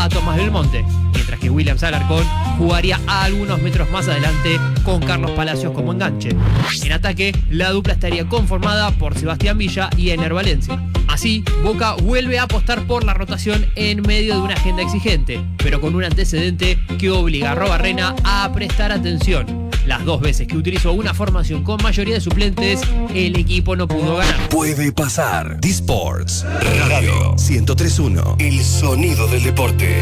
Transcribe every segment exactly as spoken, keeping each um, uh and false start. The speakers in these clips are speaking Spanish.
a Tomás Belmonte, mientras que Williams Alarcón jugaría a algunos metros más adelante con Carlos Palacios como enganche. En ataque, la dupla estaría conformada por Sebastián Villa y Ener Valencia. Así, Boca vuelve a apostar por la rotación en medio de una agenda exigente, pero con un antecedente que obliga a Arrobarrena a prestar atención. Las dos veces que utilizó una formación con mayoría de suplentes, el equipo no pudo ganar. Puede pasar. D-Sports Radio ciento tres punto uno. El sonido del deporte.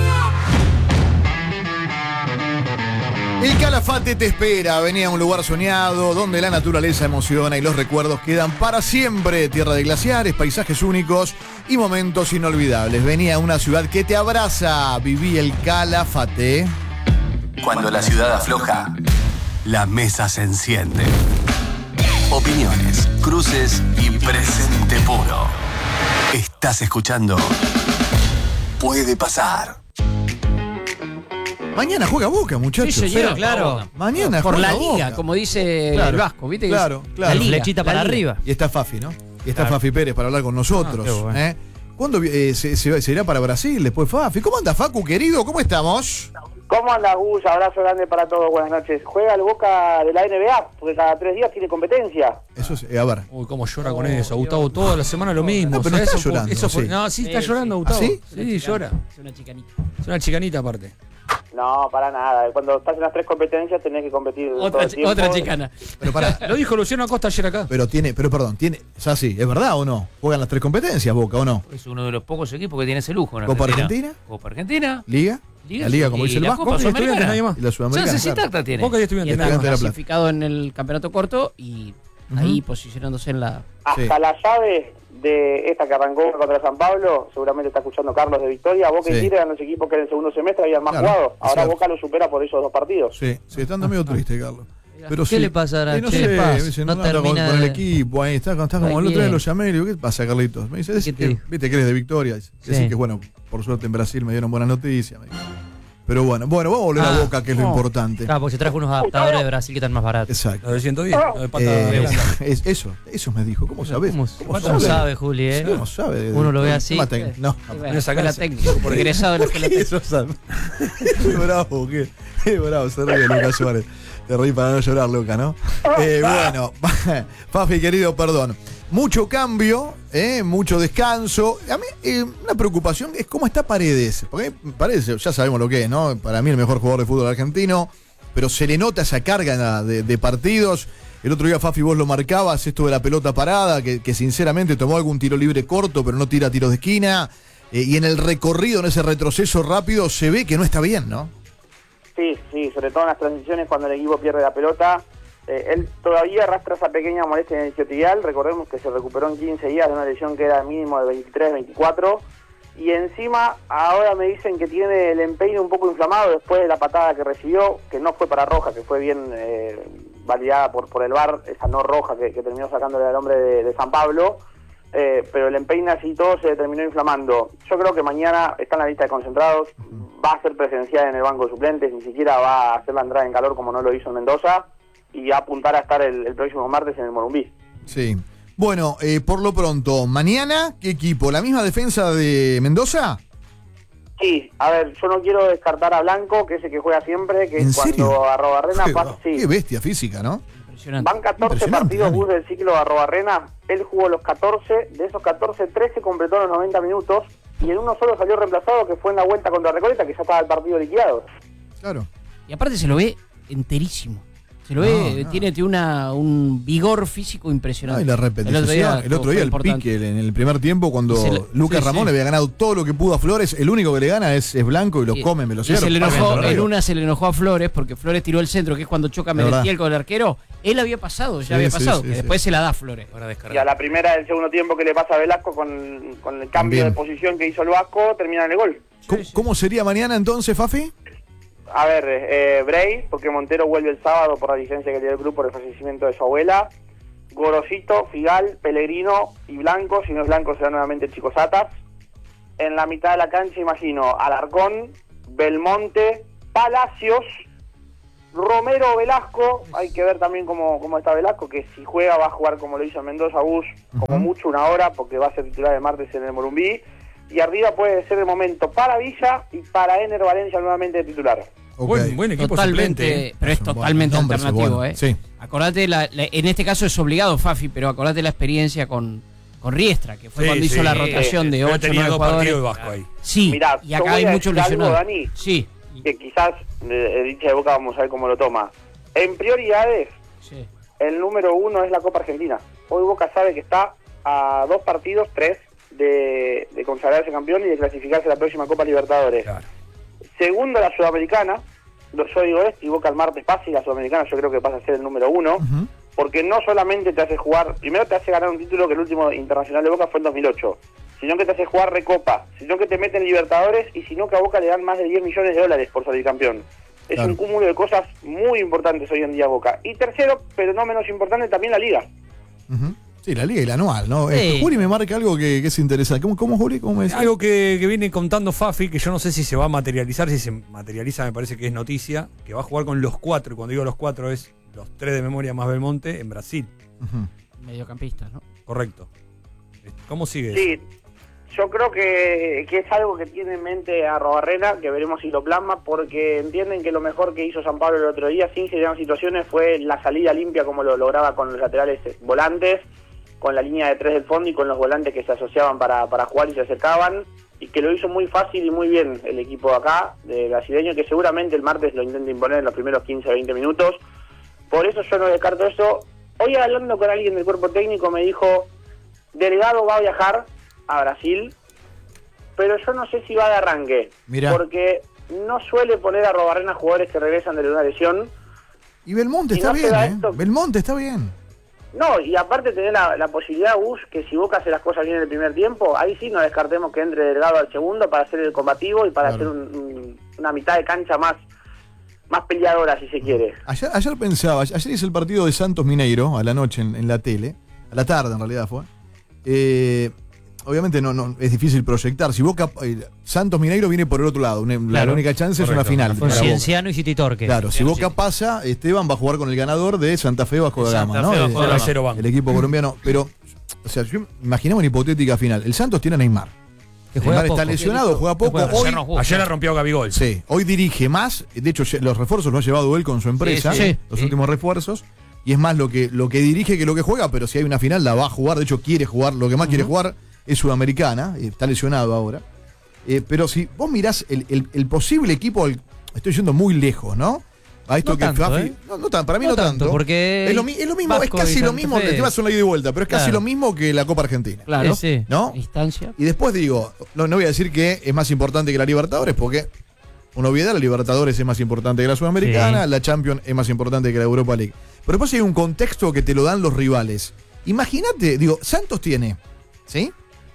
El Calafate te espera. Venía a un lugar soñado donde la naturaleza emociona y los recuerdos quedan para siempre. Tierra de glaciares, paisajes únicos y momentos inolvidables. Venía a una ciudad que te abraza. Viví el Calafate. Cuando la ciudad afloja, la mesa se enciende. Opiniones, cruces y presente puro. Estás escuchando Puede Pasar. Mañana juega Boca, muchachos. Sí, señor, claro. Mañana por juega la liga, Boca. como dice Claro, el Vasco, ¿viste? Claro, claro. La liga, flechita para la liga. arriba. Y está Fafi, ¿no? Y está Claro. Fafi Pérez para hablar con nosotros. Ah, qué bueno. ¿eh? ¿Cuándo eh, se, se, se irá para Brasil después Fafi? ¿Cómo anda, Facu, querido? ¿Cómo estamos? ¿Cómo anda, Gus? Abrazo grande para todos, buenas noches. Juega el Boca de la N B A, porque cada tres días tiene competencia. Eso es, eh, a ver. Uy, cómo llora con eso, Gustavo, toda la semana lo mismo. No, pero no ¿sabes? está Eso fue- llorando, eso fue- sí. No, sí, está Sí, llorando, sí. Gustavo. ¿Ah, sí? Sí, llora. Es una chicanita. Es una chicanita aparte. No, para nada. Cuando estás en las tres competencias tenés que competir todo Otra, el chi- tiempo. otra chicana. Pero pará. Lo dijo Luciano Acosta ayer acá. Pero tiene, pero perdón, tiene, o sea, sí, ¿es verdad o no? ¿Juegan las tres competencias Boca o no? Es uno de los pocos equipos que tiene ese lujo en ¿Copa Argentina. Argentina? Copa Argentina. ¿Liga? Liga la Liga, como y dice el la Vasco. Copa Y Estudiantes, nadie más. la Sudamericana. Chance claro. intacta tiene. Boca y Y Estudiantes. está Estudiantes de La Plata. clasificado en el campeonato corto y ahí posicionándose en la... Hasta Sí. la llave de esta que arrancó contra San Pablo, seguramente está escuchando Carlos de Victoria. Boca Sí. y Tigre eran los equipos que en el segundo semestre habían más Claro, jugado. Ahora exacto. Boca lo supera por esos dos partidos. Sí, sí, está andando medio triste, Carlos. Pero ¿Qué sí. le pasa ahora? Eh, no ¿Qué sé, le pasa? me dice, no, No anda con, termina con el de- equipo, ahí está, está como Ay, el otro día bien. lo llamé y le digo, ¿qué pasa, Carlitos? Me dice, es ¿Qué te que, dijo? viste que eres de Victoria. Dice Sí. que, bueno, por suerte en Brasil me dieron buenas noticias. Me dijo. Pero bueno, bueno, vamos a volver Ah, a Boca, que es lo no. importante. Claro, porque se trajo unos adaptadores de Brasil que están más baratos. Exacto. Lo de ciento diez, lo de pata Eh, blanda. es, eso, eso me dijo. ¿Cómo sabes? ¿Cómo, ¿Cómo cómo sabe, Juli? Eh? ¿Cómo sabe? Uno lo ve así. Más técnico. No. Y bueno, esa escuela clase. técnica, por egresado de la escuela técnica. Eso sabe. Qué bravo, qué, qué bravo, se ríe Lucas Suárez. Te reí para no llorar, Luca, ¿no? Eh, bueno, Fafi, querido, perdón. Mucho cambio, eh, mucho descanso. A mí, eh, una preocupación es cómo está Paredes. Porque Paredes, ya sabemos lo que es, ¿no? Para mí el mejor jugador de fútbol argentino. Pero se le nota esa carga de, de partidos. El otro día, Fafi, vos lo marcabas, esto de la pelota parada, que, que sinceramente tomó algún tiro libre corto, pero no tira tiros de esquina. Eh, y en el recorrido, en ese retroceso rápido, se ve que no está bien, ¿no? Sí, sí, sobre todo en las transiciones cuando el equipo pierde la pelota. Eh, él todavía arrastra esa pequeña molestia en el isquiotibial. Recordemos que se recuperó en quince días de una lesión que era mínimo de veintitrés, veinticuatro. Y encima ahora me dicen que tiene el empeine un poco inflamado después de la patada que recibió, que no fue para roja, que fue bien eh, validada por, por el V A R, esa no roja que, que terminó sacándole al hombre de, de San Pablo. Eh, pero el empeine así todo se terminó inflamando. Yo creo que mañana está en la lista de concentrados, va a ser presencial en el banco de suplentes, ni siquiera va a hacer la entrada en calor como no lo hizo en Mendoza, y va a apuntar a estar el, el próximo martes en el Morumbí. Sí. Bueno, eh, por lo pronto, mañana, ¿qué equipo? ¿La misma defensa de Mendoza? Sí, a ver, yo no quiero descartar a Blanco, que es el que juega siempre, que ¿En es cuando serio? Arrobarrena Qué, pasa, sí. qué bestia física, ¿no? Impresionante. Van catorce Impresionante, partidos Dani. Gus del ciclo de Arrobarrena, él jugó los catorce, de esos catorce, trece completó los noventa minutos, y en uno solo salió reemplazado, que fue en la vuelta contra Recoleta, que ya estaba el partido liquidado. Claro. Y aparte se lo ve enterísimo. Se lo ve, No, no. tiene, tiene una, un vigor físico No, impresionante. y la repetición. El otro día, el, fue pique en el primer tiempo, cuando Y se le- Lucas sí, Ramón sí. le había ganado todo lo que pudo a Flores, el único que le gana es, es Blanco y los Y- come, me lo y cierro. se le enojó, Arriba. en una se le enojó a Flores porque Flores tiró el centro, que es cuando choca verdad. Merentiel con el arquero. Él había pasado, ya Sí, había sí, pasado, sí, que sí. después se la da a Flores. Para Y a descargar. la primera del segundo tiempo que le pasa a Velasco con, con el cambio También. de posición que hizo el Vasco, termina en el gol. ¿Cómo, cómo sería mañana entonces, Fafi? A ver, eh, Bray, porque Montero vuelve el sábado por la licencia que le dio el club por el fallecimiento de su abuela. Gorosito, Figal, Pellegrino y Blanco, si no es Blanco será nuevamente el Chico Satas. En la mitad de la cancha imagino Alarcón, Belmonte, Palacios, Romero, Velasco. Hay que ver también cómo, cómo está Velasco, que si juega va a jugar como lo hizo en Mendoza Bus, como mucho una hora, porque va a ser titular de martes en el Morumbí. y arriba puede ser el momento para Villa y para Ener Valencia nuevamente de titular. Ok. Buen, buen equipo Totalmente, suplente. pero es Bueno, totalmente nombres, alternativo, bueno, ¿eh? sí. Acordate, la, la- en este caso es obligado Fafi, pero acordate la experiencia con, con Riestra, que fue Sí, cuando sí. hizo la rotación de Pero ocho tenía nueve dos jugadores. partidos de Vasco ahí. Sí, Mirá, y yo acá voy hay a muchos decir algo, lesionados. Dani. Sí, Que quizás, de, dicha de Boca, vamos a ver cómo lo toma. En prioridades, sí. el número uno es la Copa Argentina. Hoy Boca sabe que está a dos partidos, tres, de, de consagrarse campeón y de clasificarse a la próxima Copa Libertadores. Claro. Segundo, la Sudamericana. Yo digo esto y Boca el martes pasa y la Sudamericana yo creo que pasa a ser el número uno. Ujú. Porque no solamente te hace jugar, primero te hace ganar un título que el último internacional de Boca fue en dos mil ocho, sino que te hace jugar Recopa, sino que te mete en Libertadores y sino que a Boca le dan más de diez millones de dólares por salir campeón. Es Claro. un cúmulo de cosas muy importantes hoy en día Boca. Y tercero, pero no menos importante, también la Liga. Ujú. Sí, la liga y la anual, ¿no? Sí. Eh, Juli me marca algo que, que es interesante. ¿Cómo, cómo Juli? ¿Cómo me decís? Algo que, que viene contando Fafi, que yo no sé si se va a materializar, si se materializa me parece que es noticia, que va a jugar con los cuatro, y cuando digo los cuatro es los tres de memoria más Belmonte, en Brasil. Ujú. Mediocampistas, ¿no? Correcto. ¿Cómo sigue eso? Sí, yo creo que, que es algo que tiene en mente Arrobarrena, que veremos si lo plasma, porque entienden que lo mejor que hizo San Pablo el otro día, sin generar situaciones, fue la salida limpia como lo lograba con los laterales volantes, con la línea de tres del fondo y con los volantes que se asociaban para, para jugar y se acercaban, y que lo hizo muy fácil y muy bien el equipo de acá, de brasileño, que seguramente el martes lo intenta imponer en los primeros quince a veinte minutos. Por eso yo no descarto eso. Hoy hablando con alguien del cuerpo técnico me dijo, Delgado va a viajar a Brasil, pero yo no sé si va de arranque, Mirá. porque no suele poner a Robarrena jugadores que regresan de una lesión. Y Belmonte Si está no se bien, da ¿eh? esto- Belmonte está bien. No, y aparte tener la, la posibilidad, Gus, que si Boca hace las cosas bien en el primer tiempo, ahí sí no descartemos que entre Delgado al segundo para hacer el combativo y para Claro. hacer un- un- una mitad de cancha más, más peleadora, si se quiere. Ayer, ayer pensaba, ayer hice el partido de Santos Mineiro a la noche en, en la tele, a la tarde en realidad fue. Eh, obviamente no, no es difícil proyectar. Si Boca, eh, Santos Mineiro viene por el otro lado, una- la Claro. única chance es una Correcto. final. Con para Boca. Cienciano y City Torque. Claro, si Boca pasa, Esteban va a jugar con el ganador de Santa Fe Vasco da Gama, Santa ¿no? Fe, El- Vasco da Gama. el, Cero banco. el equipo colombiano. Pero, o sea, yo- imaginemos una hipotética final. El Santos tiene a Neymar. Que juega Neymar está poco. lesionado, juega poco. juega- Hoy, ayer no jugó. Ayer la rompió Gabigol. sí, hoy dirige más. De hecho, los refuerzos lo ha llevado él con su empresa. sí, sí. los Sí. últimos refuerzos. Y es más lo que, lo que dirige que lo que juega, pero si hay una final la va a jugar. De hecho, quiere jugar. Lo que más quiere jugar es Sudamericana. y Está lesionado ahora. Eh, pero si vos mirás el, el- el posible equipo, al- estoy yendo muy lejos, ¿no? A esto No que tanto, Fafi- ¿eh? no, no tan- para mí No no, tanto, tanto, porque es lo, mi- es lo mismo, es Vasco y casi lo Santa mismo, Fe. el tema es una ida y vuelta, pero es casi Claro. lo mismo que la Copa Argentina. Claro. Sí, sí. ¿No? Distancia. Y después digo, no, no voy a decir que es más importante que la Libertadores, porque una obviedad, la Libertadores es más importante que la Sudamericana, Sí. la Champions es más importante que la Europa League. Pero después hay un contexto que te lo dan los rivales. Imagínate, digo, Santos tiene, ¿sí?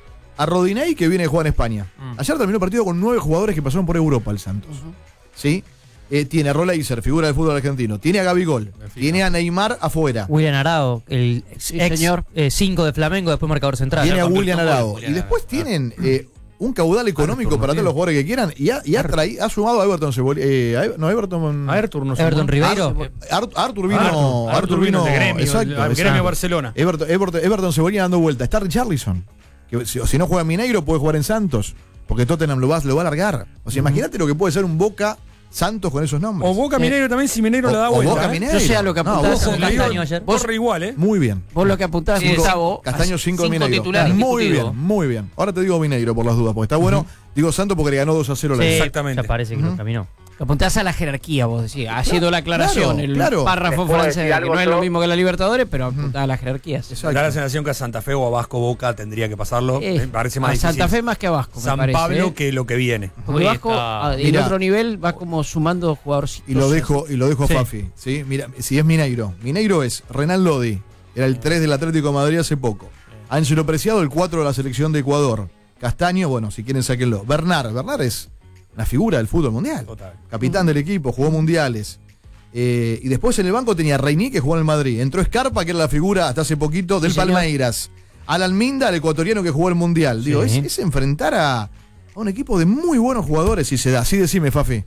A Rodinei que viene a jugar en España. Mm. Ayer terminó el partido con nueve jugadores que pasaron por Europa el Santos. ¿Sí? Eh, tiene a Roleiser, figura del fútbol argentino. Tiene a Gabigol. Tiene a Neymar afuera. William Arao, el ex Sí, señor. cinco de Flamengo, después marcador central. Tiene a Convirtió William gol, Arao. William Y después Arao. tienen eh, un caudal económico Arthur, para todos Martín. los jugadores que quieran. Y ha, y ha, traí- ha sumado a Everton Cebol- eh, a Ever- no, Everton. A Artur no se Everton sumó. Ribeiro. Ar- Arthur vino. Arthur, Arthur vino de Gremio, exacto, el- al exacto. Gremio Barcelona. Everton, Everton, Everton Cebollina dando vuelta. Está Richarlison. Que si, si no juega en Mineiro, puede jugar en Santos. Porque Tottenham lo va, lo va a alargar. O sea, imagínate lo que puede ser un Boca Santos con esos nombres. O Boca Mineiro también, si Mineiro O- le da o vuelta. Boca ¿eh? Mineiro. Yo sé a lo que No, apuntás. Boca Con Le digo, Castaño ayer. corre igual, ¿eh? Muy bien. Vos lo que apuntabas, Sí, Gustavo. Castaño cinco en cinco Mineiro. titulares Muy indiscutidos. bien, muy bien. Ahora te digo Mineiro por las dudas, porque está bueno. Digo Santos porque le ganó dos a cero la Sí, Liga. Exactamente. Ya parece que Ujú. lo caminó. Lo apuntás a la jerarquía, vos decís. Haciendo la aclaración, claro, el claro. párrafo ¿Les puedo francés, decir que algo no es yo? lo mismo que la Libertadores, pero apuntás a las jerarquías. Exacto. Da la sensación que a Santa Fe o a Vasco Boca tendría que pasarlo. Eh, Me parece más a difícil. Santa Fe más que a Vasco, me San parece, Pablo ¿eh? que lo que viene. Porque Uy, Vasco, está- a- en Mirá. otro nivel, va como sumando jugadorcitos. Y lo dejo, y lo dejo a Sí. Fafi. ¿sí? Mira, si es Mineiro. Mineiro es Renan Lodi, era el tres del Atlético de Madrid hace poco. Ángelo Preciado, el cuatro de la selección de Ecuador. Castaño, bueno, si quieren sáquenlo. Bernard, Bernard es la figura del fútbol mundial. Total. Capitán del equipo, jugó mundiales. Eh, y después en el banco tenía a Reini, que jugó en el Madrid. Entró Scarpa, que era la figura hasta hace poquito del Sí, señor. Palmeiras. Alan Minda, el ecuatoriano que jugó el mundial. Digo, es, Sí. es enfrentar a, a un equipo de muy buenos jugadores si se da. Así decime, Fafi.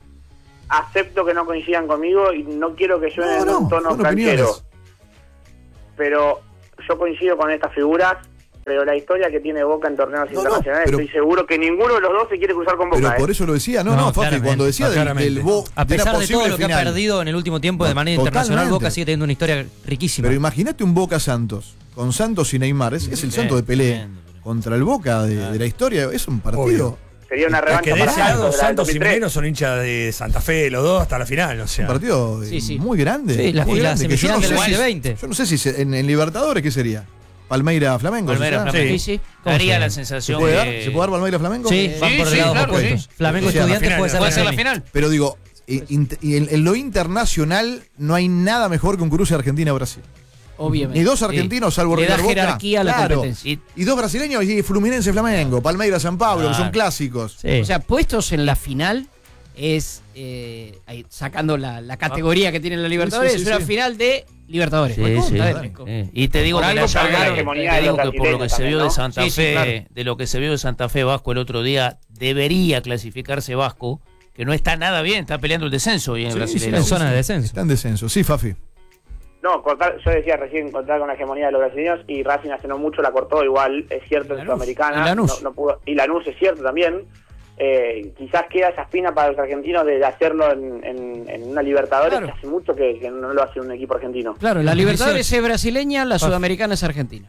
Acepto que no coincidan conmigo y no quiero que suene No, en no, un tono son canchero. opiniones. Pero yo coincido con estas figuras. pero la historia que tiene Boca en torneos No, no, internacionales, pero- estoy seguro que ninguno de los dos se quiere cruzar con Boca. Pero ¿eh? por eso lo decía, no, no, No, Fafi, claramente. cuando decía Ah, del, claramente. del Bo- A de la pesar de todo posible lo que ha final. perdido en el último tiempo de No, manera internacional, totalmente. Boca sigue teniendo una historia riquísima. Pero imagínate un Boca Santos, con Santos y Neymar, es, es el Santos de Pelé contra el Boca de, de la historia, es un partido. Obvio. Sería una Es revancha que de para ese lado Santos, la del Santos y dos mil tres. Mineiro son hinchas de Santa Fe, los dos hasta la final, o sea. Un partido Sí, sí. muy grande. Sí, la- muy y la grande, que yo semifinal no del sé dos mil si- veinte. Yo no sé si se- en, en Libertadores, ¿qué sería? Palmeira Flamengo. Palmeiras, ¿será? Flamengo. Sí, sí. Daría se- la ¿Se sensación puede, que... dar, ¿Se puede dar Palmeira Flamengo? Sí, Eh, van Sí, por sí, el lado claro, opuestos. sí. Flamengo O sea, la Estudiantes final, puede ser Puede la ser la semi. final. Pero digo, y- int- y en, en lo internacional no hay nada mejor que un cruce Argentina-Brasil. Obviamente. Ni dos argentinos, salvo Le da River Boca. jerarquía a la Claro. competencia. Y- Y dos brasileños y Fluminense Flamengo, Palmeiras San Pablo, que son Claro. clásicos. Sí. O sea, puestos en la final es, eh, ahí, sacando la, la categoría que tiene la Libertadores, Sí, sí, sí, es una sí. final de Libertadores. Sí, Bueno, sí. está Dale. bien. Eh, Y te digo Por que, algo la pagaron llave- la hegemonía te de digo los que por lo que se brasileños vio de también, Santa ¿no? Sí, sí, Fe, claro. de lo que se vio de Santa Fe Vasco el otro día, debería clasificarse Vasco, que no está nada bien, está peleando el descenso bien Sí, el sí, brasileño. En zona de descenso. Está en descenso. Sí, Fafi. No, cortar, yo decía recién contar con la hegemonía de los brasileños y Racing hace no mucho la cortó, igual es cierto en Lanús. Sudamericana. Y Lanús. No, no pudo, y Lanús es cierto también. Eh, quizás queda esa espina para los argentinos de hacerlo en, en, en una Libertadores, Claro. que hace mucho que, que no lo hace un equipo argentino. Claro, la Libertadores dieciocho. es brasileña, la Sudamericana es argentina.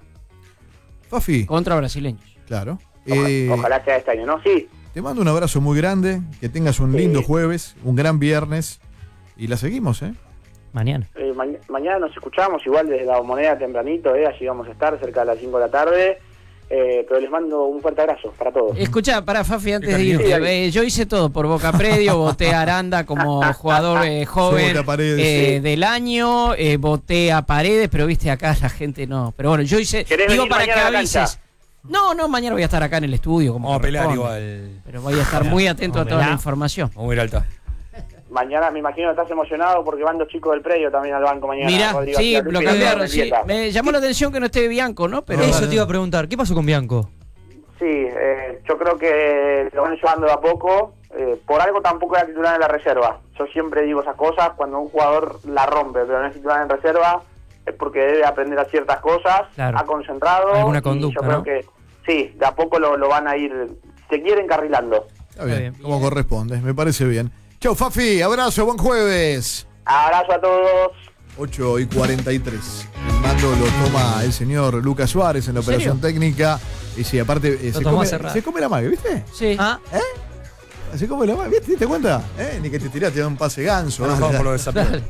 Fafi, Contra brasileños. claro. Ojalá, Eh, ojalá sea este año, ¿no? Sí, Te mando un abrazo muy grande, que tengas un Sí. lindo jueves, un gran viernes y la seguimos, ¿eh? Mañana. eh, ma- mañana nos escuchamos igual desde la moneda tempranito, eh, allí vamos a estar cerca de las cinco de la tarde. Eh, pero les mando un fuerte abrazo para todos. Escuchá, para Fafi, antes de cariño. irte, Sí, dale. eh, yo hice todo por Boca Predio, voté a Aranda como jugador eh, joven Boca Paredes. eh, Sí. del año, eh, voté a Paredes, pero viste acá la gente no. Pero bueno, yo hice, ¿Querés digo venir para que mañana a la avises. cancha? No, no, mañana voy a estar acá en el estudio. Como Vamos a pelear corresponde. igual. Pero voy a estar muy atento a Vamos a toda la pelear. información. Vamos a ir alta. Mañana me imagino que estás emocionado porque van los chicos del predio también al banco mañana. Mira, Rodrigo sí, García, lo Luis cambiaron. Fernando Sí. Mendieta. Me llamó la atención que no esté Bianco, ¿no? Pero Eso te iba a preguntar. ¿Qué pasó con Bianco? Sí, eh, yo creo que lo van llevando de a poco. Eh, por algo tampoco era titular en la reserva. Yo siempre digo esas cosas, cuando un jugador la rompe, pero no es titular en reserva, es porque debe aprender a ciertas cosas, Claro. ha concentrado. Alguna y conducta, yo creo ¿no? que sí, de a poco lo, lo van a ir, se quieren encarrilando. Está bien, bien. como corresponde, me parece bien. Chau, Fafi, abrazo, buen jueves. Abrazo a todos. ocho y cuarenta y tres. El mando lo toma el señor Lucas Suárez en la ¿En serio? operación técnica. Y sí, aparte, eh, se, tomó come, hace rato. se come la mague, ¿viste? sí. Ah, Se come la mague, ¿viste? ¿Te diste cuenta? ¿Eh? Ni que te tiraste te da un pase ganso. Nos ¿no? vamos por lo de Zapata.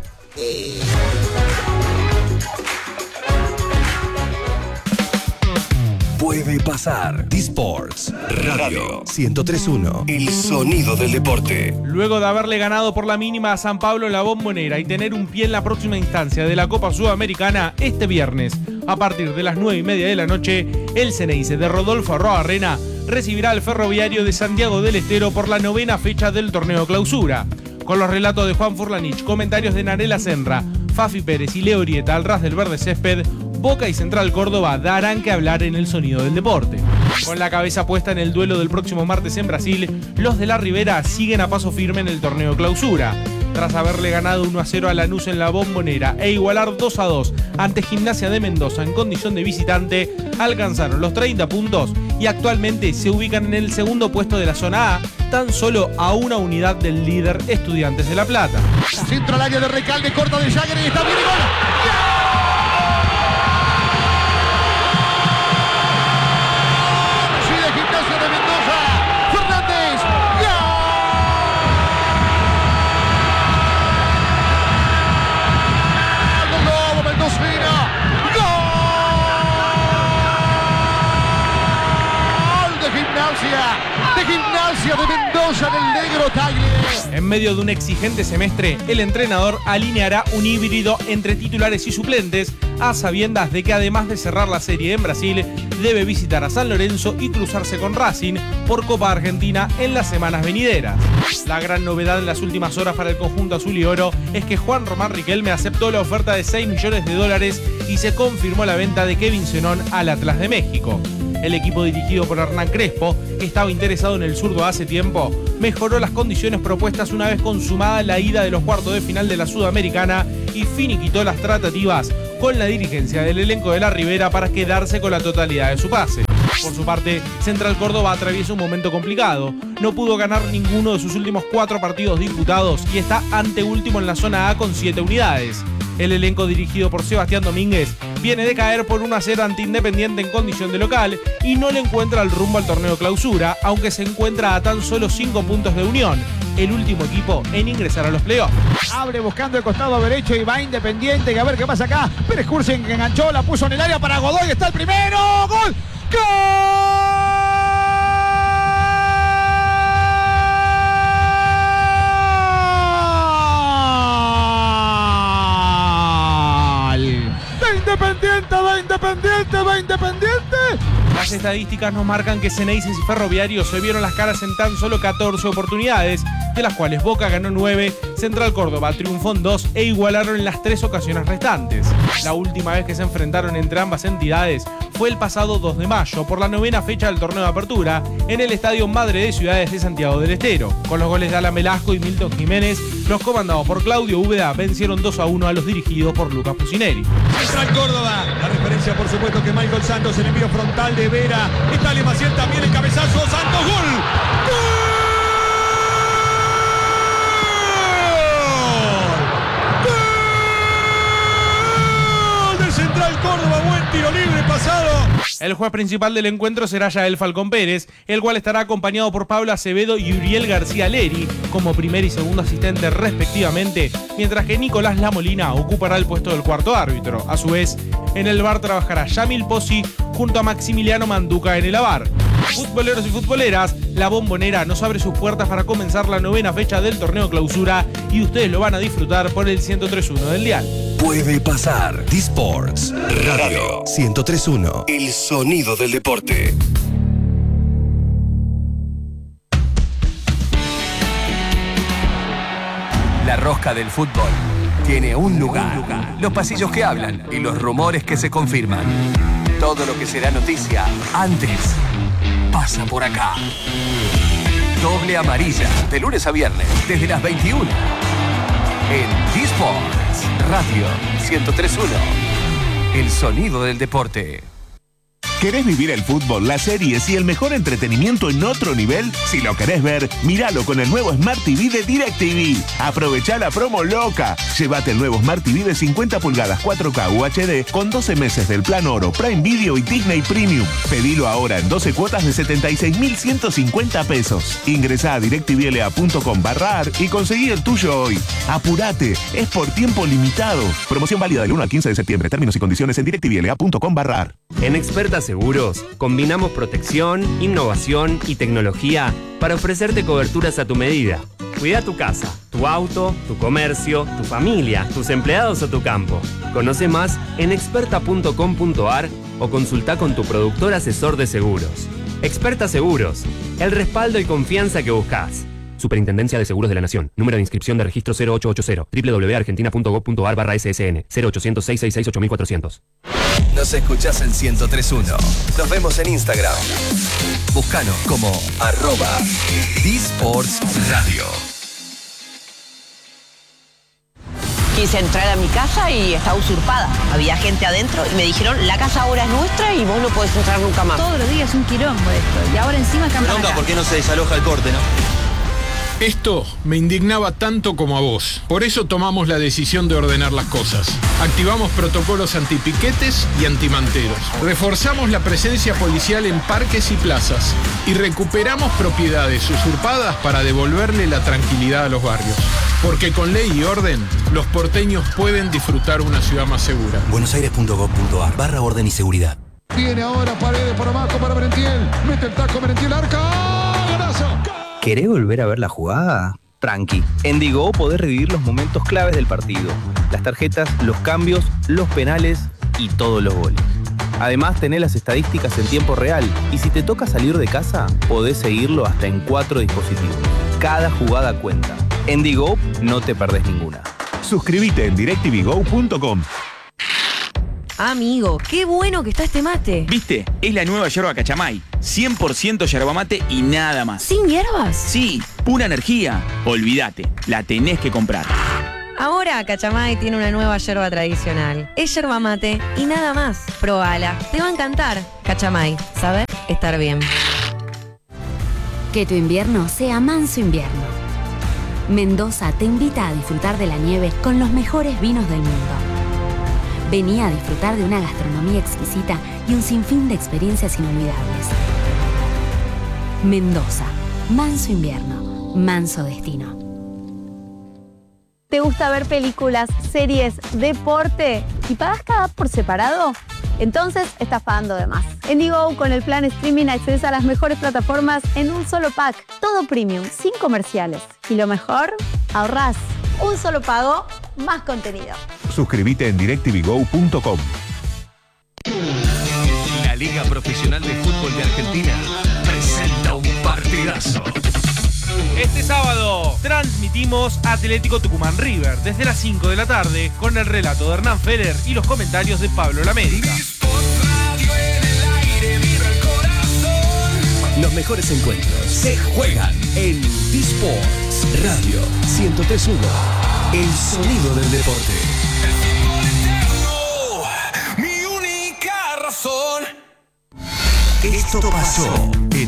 Puede pasar. D-Sports Radio ciento tres punto uno. El sonido del deporte. Luego de haberle ganado por la mínima a San Pablo en la Bombonera y tener un pie en la próxima instancia de la Copa Sudamericana, este viernes, a partir de las nueve y media de la noche, el Ceneice de Rodolfo Arroarrena recibirá al Ferroviario de Santiago del Estero por la novena fecha del torneo Clausura. Con los relatos de Juan Furlanich, comentarios de Narela Senra, Fafi Pérez y Leo Orieta al ras del verde césped, Boca y Central Córdoba darán que hablar en el sonido del deporte. Con la cabeza puesta en el duelo del próximo martes en Brasil, los de la Ribera siguen a paso firme en el torneo Clausura. Tras haberle ganado uno a cero a Lanús en la Bombonera e igualar dos a dos ante Gimnasia de Mendoza en condición de visitante, alcanzaron los treinta puntos y actualmente se ubican en el segundo puesto de la zona A, tan solo a una unidad del líder Estudiantes de La Plata. Centro al área de Recalde, corta de Jagger y está bien y gol. Sí, de Gimnasia de Mendoza. Fernández. ¡Gol! ¡Gol, Lobo Mendocino! ¡Gol de Gimnasia! De Gimnasia de Mendoza en el negro Tagle. En medio de un exigente semestre, el entrenador alineará un híbrido entre titulares y suplentes, a sabiendas de que además de cerrar la serie en Brasil, debe visitar a San Lorenzo y cruzarse con Racing por Copa Argentina en las semanas venideras. La gran novedad en las últimas horas para el conjunto azul y oro es que Juan Román Riquelme aceptó la oferta de seis millones de dólares y se confirmó la venta de Kevin Zenón al Atlas de México. El equipo dirigido por Hernán Crespo, que estaba interesado en el zurdo hace tiempo, mejoró las condiciones propuestas una vez consumada la ida de los cuartos de final de la Sudamericana y finiquitó las tratativas con la dirigencia del elenco de la Ribera para quedarse con la totalidad de su pase. Por su parte, Central Córdoba atraviesa un momento complicado. No pudo ganar ninguno de sus últimos cuatro partidos disputados y está anteúltimo en la zona A con siete unidades. El elenco dirigido por Sebastián Domínguez viene de caer por uno a cero ante Independiente en condición de local y no le encuentra el rumbo al torneo clausura, aunque se encuentra a tan solo cinco puntos de Unión, el último equipo en ingresar a los playoffs. Abre buscando el costado derecho y va Independiente, que a ver qué pasa acá. Pérez Cursen que enganchó, la puso en el área para Godoy, está el primero, ¡gol! ¡Gol! ¡De Independiente, de Independiente, de Independiente! Las estadísticas nos marcan que Xeneises y Ferroviarios se vieron las caras en tan solo catorce oportunidades, de las cuales Boca ganó nueve, Central Córdoba triunfó en dos e igualaron en las tres ocasiones restantes. La última vez que se enfrentaron entre ambas entidades fue el pasado dos de mayo, por la novena fecha del torneo de apertura, en el Estadio Madre de Ciudades de Santiago del Estero. Con los goles de Alan Velasco y Milton Jiménez, los comandados por Claudio Úbeda vencieron dos a uno a los dirigidos por Lucas Pusineri. Central Córdoba, la referencia por supuesto que Michael Santos, el envío frontal de Vera, está Maciel también, el cabezazo, Santos, gol, gol. Central Córdoba, buen tiro libre pasado. El juez principal del encuentro será Yael Falcón Pérez, el cual estará acompañado por Pablo Acevedo y Uriel García Leri como primer y segundo asistente respectivamente, mientras que Nicolás Lamolina ocupará el puesto del cuarto árbitro. A su vez, en el V A R trabajará Yamil Pozzi junto a Maximiliano Manduca en el A V A R. Futboleros y futboleras, la Bombonera nos abre sus puertas para comenzar la novena fecha del torneo clausura y ustedes lo van a disfrutar por el ciento tres punto uno del dial. Puede pasar. D-Sports Radio ciento tres punto uno. El sonido del deporte. La rosca del fútbol tiene un lugar. Los pasillos que hablan y los rumores que se confirman. Todo lo que será noticia antes pasa por acá. Doble amarilla, de lunes a viernes, desde las veintiuna. En D-Sports Radio ciento tres punto uno. El sonido del deporte. ¿Querés vivir el fútbol, las series y el mejor entretenimiento en otro nivel? Si lo querés ver, míralo con el nuevo Smart T V de DirecTV. Aprovechá la promo loca. Llévate el nuevo Smart T V de cincuenta pulgadas cuatro K U H D con doce meses del plan oro, Prime Video y Disney Premium. Pedilo ahora en doce cuotas de setenta y seis mil ciento cincuenta pesos. Ingresá a directvla punto com barra ar y conseguí el tuyo hoy. Apurate, es por tiempo limitado. Promoción válida del uno al quince de septiembre. Términos y condiciones en directvla punto com barra ar. En Experta Seguros combinamos protección, innovación y tecnología para ofrecerte coberturas a tu medida. Cuida tu casa, tu auto, tu comercio, tu familia, tus empleados o tu campo. Conoce más en experta punto com punto ar o consulta con tu productor asesor de seguros. Experta Seguros, el respaldo y confianza que buscas. Superintendencia de Seguros de la Nación. Número de inscripción de registro cero ocho ocho cero. doble u doble u doble u punto argentina punto gov punto ar barra ese ese ene. cero ochocientos, seiscientos sesenta y seis, ocho mil cuatrocientos. Nos escuchás en ciento tres punto uno. Nos vemos en Instagram. Búscanos como arroba D-Sports Radio. Quise entrar a mi casa y estaba usurpada. Había gente adentro y me dijeron, la casa ahora es nuestra y vos no podés entrar nunca más. Todos los días es un quilombo esto. Y ahora encima cambian acá. ¿Por qué no se desaloja el corte, no? Esto me indignaba tanto como a vos. Por eso tomamos la decisión de ordenar las cosas. Activamos protocolos antipiquetes y antimanteros. Reforzamos la presencia policial en parques y plazas. Y recuperamos propiedades usurpadas para devolverle la tranquilidad a los barrios. Porque con ley y orden, los porteños pueden disfrutar una ciudad más segura. buenosaires punto gov punto ar barra orden y seguridad. Viene ahora Paredes por abajo para Merentiel. Mete el taco Merentiel, arca. ¡Golazo! ¿Querés volver a ver la jugada? Tranqui. En Digo podés revivir los momentos claves del partido. Las tarjetas, los cambios, los penales y todos los goles. Además, tenés las estadísticas en tiempo real. Y si te toca salir de casa, podés seguirlo hasta en cuatro dispositivos. Cada jugada cuenta. En Digo no te perdés ninguna. Suscríbete en directv go punto com. Amigo, qué bueno que está este mate. ¿Viste? Es la nueva yerba Cachamay. cien por ciento yerba mate y nada más. ¿Sin hierbas? Sí, pura energía. Olvídate, la tenés que comprar. Ahora Cachamay tiene una nueva yerba tradicional. Es yerba mate y nada más. Probala, te va a encantar. Cachamay, saber estar bien. Que tu invierno sea manso invierno. Mendoza te invita a disfrutar de la nieve con los mejores vinos del mundo. Vení a disfrutar de una gastronomía exquisita y un sinfín de experiencias inolvidables. Mendoza, manso invierno, manso destino. ¿Te gusta ver películas, series, deporte y pagas cada por separado? Entonces estás pagando de más. En Digo, con el plan streaming accedes a las mejores plataformas en un solo pack. Todo premium, sin comerciales. Y lo mejor, ahorrás. Un solo pago, más contenido. Suscríbete en directvgo punto com. La Liga Profesional de Fútbol de Argentina presenta un partidazo. Este sábado transmitimos Atlético Tucumán River desde las cinco de la tarde con el relato de Hernán Feller y los comentarios de Pablo Lamérica. Los mejores encuentros se juegan en Disports Radio ciento tres punto uno. El sonido del deporte. Mi única razón. Esto pasó en